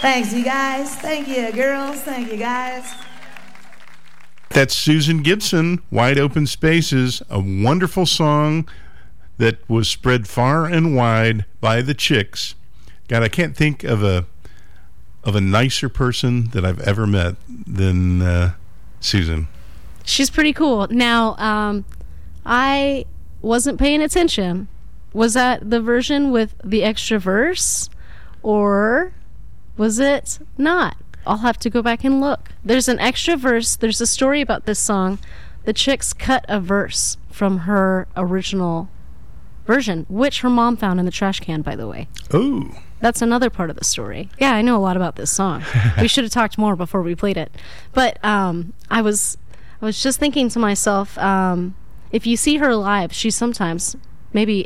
Thanks, you guys. Thank you, girls. Thank you, guys. That's Susan Gibson, Wide Open Spaces, a wonderful song that was spread far and wide by the Chicks. God, I can't think of a nicer person that I've ever met than Susan. She's pretty cool. Now, I wasn't paying attention. Was that the version with the extra verse, or was it not? I'll have to go back and look. There's an extra verse. There's a story about this song. The Chicks cut a verse from her original version, which her mom found in the trash can, by the way. Oh. That's another part of the story. Yeah, I know a lot about this song. We should have talked more before we played it. But I was just thinking to myself, if you see her live, she sometimes maybe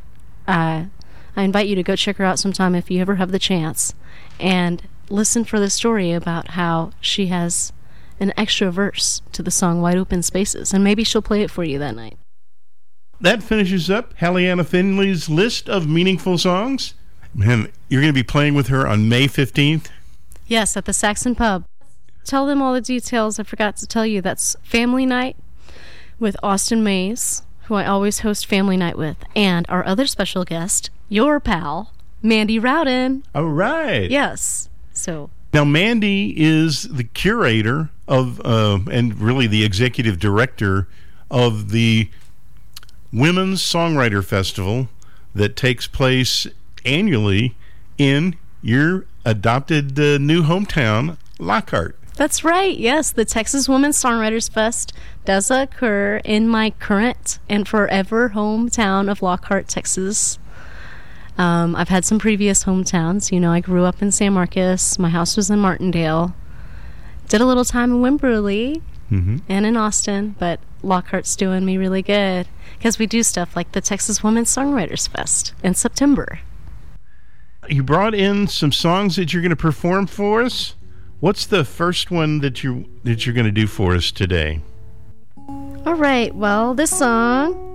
I invite you to go check her out sometime if you ever have the chance, and listen for the story about how she has an extra verse to the song Wide Open Spaces, and maybe she'll play it for you that night. That finishes up Halliana Finley's list of meaningful songs. Man, you're going to be playing with her on May 15th? Yes, at the Saxon Pub. Tell them all the details. I forgot to tell you. That's family night with Austin Mays, who I always host family night with, and our other special guest, your pal, Mandy Rowden. All right. Yes. So now Mandy is the curator of and really the executive director of the Women's Songwriter Festival that takes place annually in your adopted new hometown, Lockhart. That's right, yes. The Texas Women's Songwriters Fest does occur in my current and forever hometown of Lockhart, Texas. I've had some previous hometowns. You know, I grew up in San Marcos. My house was in Martindale. Did a little time in Wimberley and in Austin, but Lockhart's doing me really good because we do stuff like the Texas Women's Songwriters Fest in September. You brought in some songs that you're going to perform for us. What's the first one that you're going to do for us today? All right. Well, this song,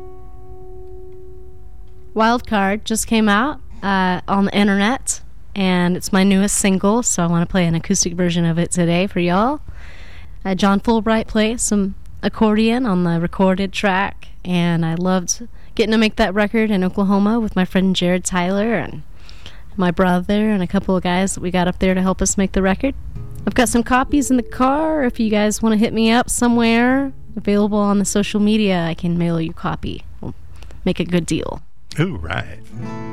Wild Card, just came out on the internet, and it's my newest single, so I want to play an acoustic version of it today for y'all. John Fulbright plays some accordion on the recorded track, and I loved getting to make that record in Oklahoma with my friend Jared Tyler and my brother and a couple of guys that we got up there to help us make the record. I've got some copies in the car. If you guys want to hit me up somewhere, available on the social media, I can mail you a copy. We'll make a good deal. All right.